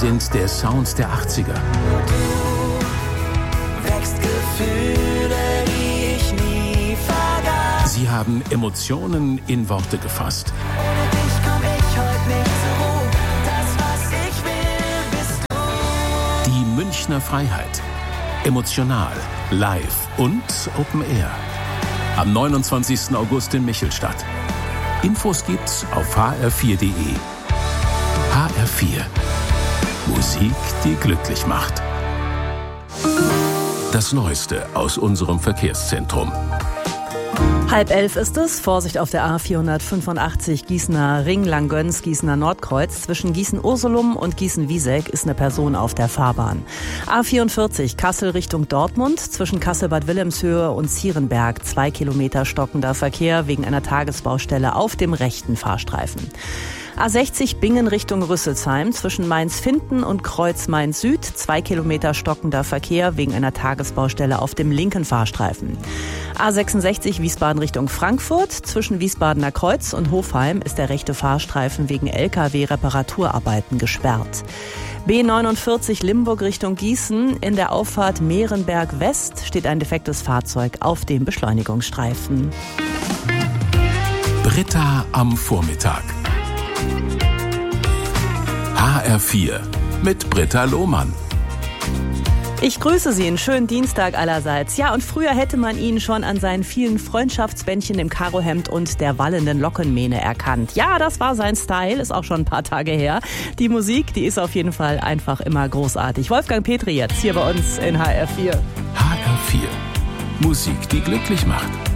sind der Sound der 80er. Wächst Gefühle, die ich nie vergaß. Sie haben Emotionen in Worte gefasst. Ohne dich komm ich heute nicht zur Ruhe. Das, was ich will, bist du. Die Münchner Freiheit. Emotional, live und Open Air. Am 29. August in Michelstadt. Infos gibt's auf hr4.de. HR4. Musik, die glücklich macht. Das Neueste aus unserem Verkehrszentrum. 10:30 ist es. Vorsicht auf der A485 Gießener Ring, Langgöns, Gießener Nordkreuz. Zwischen Gießen-Ursulum und Gießen-Wieseck ist eine Person auf der Fahrbahn. A44 Kassel Richtung Dortmund. Zwischen Kassel-Bad Wilhelmshöhe und Zierenberg 2 Kilometer stockender Verkehr wegen einer Tagesbaustelle auf dem rechten Fahrstreifen. A60 Bingen Richtung Rüsselsheim. Zwischen Mainz-Finden und Kreuz Mainz-Süd 2 Kilometer stockender Verkehr wegen einer Tagesbaustelle auf dem linken Fahrstreifen. A66 Wiesbaden Richtung Frankfurt. Zwischen Wiesbadener Kreuz und Hofheim ist der rechte Fahrstreifen wegen LKW-Reparaturarbeiten gesperrt. B49 Limburg Richtung Gießen. In der Auffahrt Mehrenberg West steht ein defektes Fahrzeug auf dem Beschleunigungsstreifen. Britta am Vormittag. HR4 mit Britta Lohmann. Ich grüße Sie, einen schönen Dienstag allerseits. Ja, und früher hätte man ihn schon an seinen vielen Freundschaftsbändchen im Karohemd und der wallenden Lockenmähne erkannt. Ja, das war sein Style, ist auch schon ein paar Tage her. Die Musik, die ist auf jeden Fall einfach immer großartig. Wolfgang Petri jetzt hier bei uns in HR4. HR4. Musik, die glücklich macht.